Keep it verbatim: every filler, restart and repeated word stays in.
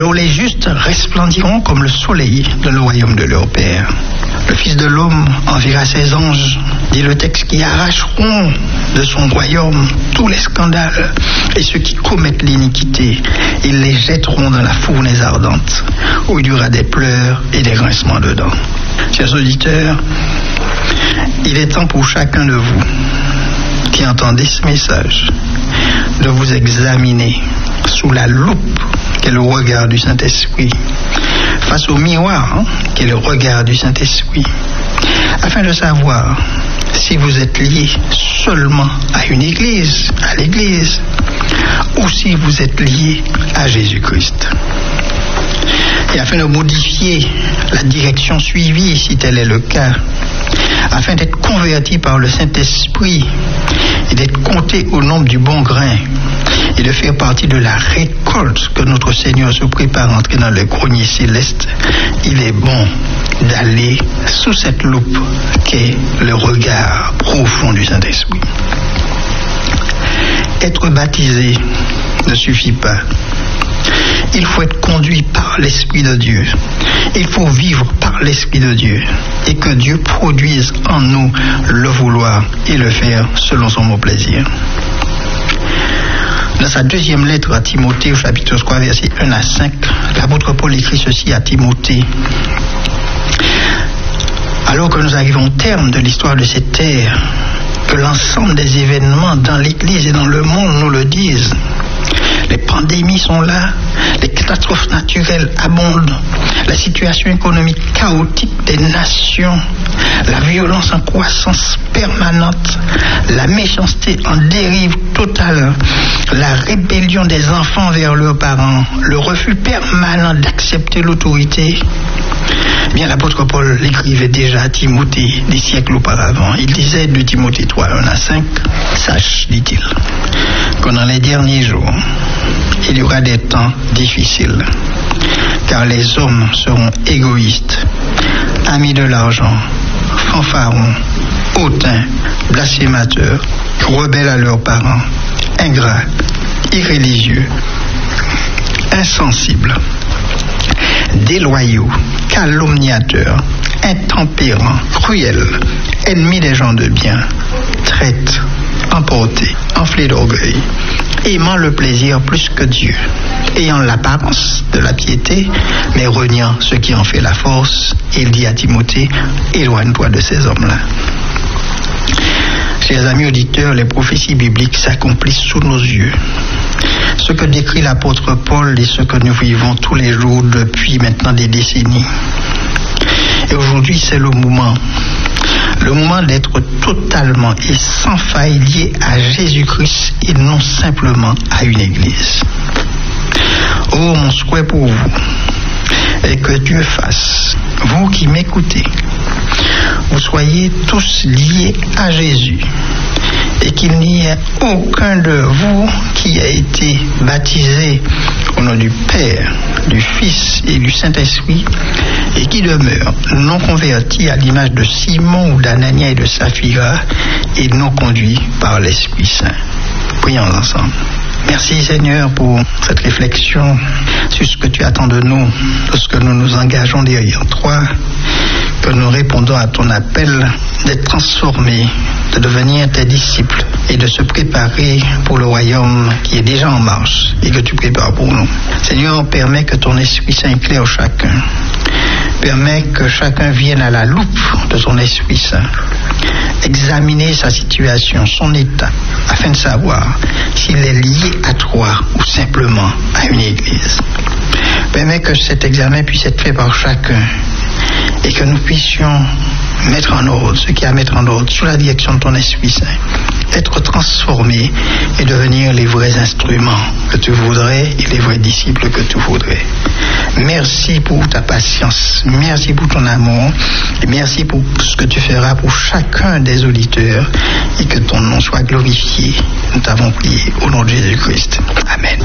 Alors les justes resplendiront comme le soleil dans le royaume de leur Père. Le Fils de l'homme enverra ses anges, dit le texte, qui arracheront de son royaume tous les scandales et ceux qui commettent l'iniquité. Ils les jetteront dans la fournaise ardente, où il y aura des pleurs et des grincements de dents. Chers auditeurs, il est temps pour chacun de vous qui entendez ce message de vous examiner sous la loupe qu'est le regard du Saint-Esprit, face au miroir hein, qu'est le regard du Saint-Esprit, afin de savoir si vous êtes lié seulement à une église, à l'église, ou si vous êtes lié à Jésus-Christ. Et afin de modifier la direction suivie, si tel est le cas, afin d'être converti par le Saint-Esprit et d'être compté au nombre du bon grain et de faire partie de la récolte que notre Seigneur se prépare à entrer dans le grenier céleste, il est bon d'aller sous cette loupe qu'est le regard profond du Saint-Esprit. Être baptisé ne suffit pas. Il faut être conduit par l'Esprit de Dieu. Il faut vivre par l'Esprit de Dieu. Et que Dieu produise en nous le vouloir et le faire selon son bon plaisir. Dans sa deuxième lettre à Timothée, au chapitre trois, versets un à cinq, l'apôtre Paul écrit ceci à Timothée. Alors que nous arrivons au terme de l'histoire de cette terre, que l'ensemble des événements dans l'Église et dans le monde nous le disent, les pandémies sont là, les catastrophes naturelles abondent, la situation économique chaotique des nations, la violence en croissance permanente, la méchanceté en dérive totale, la rébellion des enfants vers leurs parents, le refus permanent d'accepter l'autorité. Bien, l'apôtre Paul l'écrivait déjà à Timothée des siècles auparavant. Il disait de Timothée trois, un à cinq, « Sache, dit-il, que dans les derniers jours, il y aura des temps difficiles, car les hommes seront égoïstes, amis de l'argent, fanfarons, hautains, blasphémateurs, rebelles à leurs parents, ingrats, irréligieux, insensibles, déloyaux, calomniateurs, intempérants, cruels, ennemis des gens de bien, traîtres, emportés, enflés d'orgueil, aimant le plaisir plus que Dieu, ayant l'apparence de la piété, mais reniant ce qui en fait la force. Il dit à Timothée, éloigne-toi de ces hommes-là. Chers amis auditeurs, les prophéties bibliques s'accomplissent sous nos yeux. Ce que décrit l'apôtre Paul et ce que nous vivons tous les jours depuis maintenant des décennies. Et aujourd'hui, c'est le moment. Le moment d'être totalement et sans faille lié à Jésus-Christ et non simplement à une église. Oh, mon souhait pour vous est que Dieu fasse, vous qui m'écoutez, vous soyez tous liés à Jésus et qu'il n'y ait aucun de vous qui a été baptisé au nom du Père, du Fils et du Saint-Esprit et qui demeure non converti à l'image de Simon ou d'Anania et de Saphira et non conduit par l'Esprit Saint. Prions ensemble. Merci Seigneur pour cette réflexion sur ce que tu attends de nous, lorsque nous nous engageons derrière toi, que nous répondons à ton appel d'être transformés, de devenir tes disciples et de se préparer pour le royaume qui est déjà en marche et que tu prépares pour nous. Seigneur, permets que ton Esprit Saint éclaire chacun. Permets que chacun vienne à la loupe de ton Esprit Saint, examiner sa situation, son état, afin de savoir s'il est lié à toi ou simplement à une église. Permets que cet examen puisse être fait par chacun et que nous puissions mettre en ordre ce qu'il y a à mettre en ordre sous la direction de ton Esprit Saint, être transformés et devenir les vrais instruments que tu voudrais et les vrais disciples que tu voudrais. Merci pour ta patience, merci pour ton amour et merci pour ce que tu feras pour chacun des auditeurs et que ton nom soit glorifié. Nous t'avons prié au nom de Jésus-Christ. Amen.